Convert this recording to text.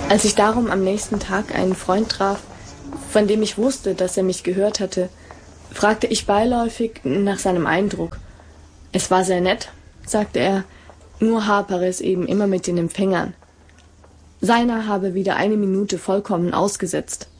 Als ich darum am nächsten Tag einen Freund traf, von dem ich wusste, dass er mich gehört hatte, fragte ich beiläufig nach seinem Eindruck. Es war sehr nett, sagte er, nur hapere es eben immer mit den Empfängern. Seiner habe wieder eine Minute vollkommen ausgesetzt.